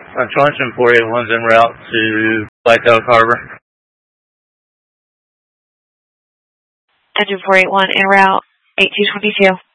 Truncheon 481's en route to Black Elk Harbor. Engine 481 en route, 8222.